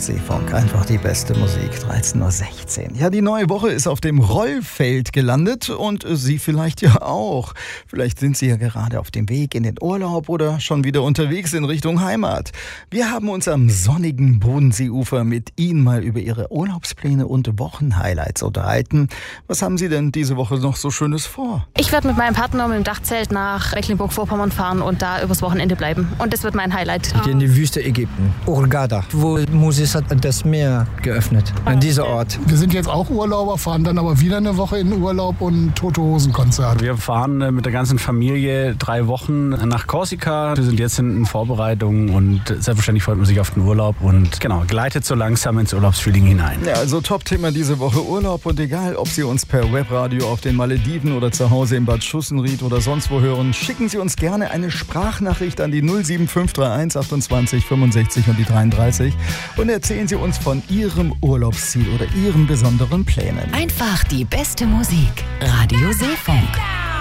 Seefunk. Einfach die beste Musik. 13:16 Uhr. Ja, die neue Woche ist auf dem Rollfeld gelandet und Sie vielleicht ja auch. Vielleicht sind Sie ja gerade auf dem Weg in den Urlaub oder schon wieder unterwegs in Richtung Heimat. Wir haben uns am sonnigen Bodenseeufer mit Ihnen mal über Ihre Urlaubspläne und Wochenhighlights unterhalten. Was haben Sie denn diese Woche noch so Schönes vor? Ich werde mit meinem Partner mit dem Dachzelt nach Mecklenburg-Vorpommern fahren und da übers Wochenende bleiben. Und das wird mein Highlight. Ich gehe in die Wüste Ägypten, Hurghada, wo Moses hat das Meer geöffnet, an dieser Ort. Wir sind jetzt auch Urlauber, fahren dann aber wieder eine Woche in den Urlaub und Tote-Hosen-Konzert. Wir fahren mit der ganzen Familie 3 Wochen nach Korsika. Wir sind jetzt in Vorbereitung und selbstverständlich freut man sich auf den Urlaub und gleitet so langsam ins Urlaubsfeeling hinein. Ja, also Top-Thema diese Woche Urlaub und egal, ob Sie uns per Webradio auf den Malediven oder zu Hause in Bad Schussenried oder sonst wo hören, schicken Sie uns gerne eine Sprachnachricht an die 07531 28 65 und die 33 und erzählen Sie uns von Ihrem Urlaubsziel oder Ihren besonderen Plänen. Einfach die beste Musik. Radio Seefunk.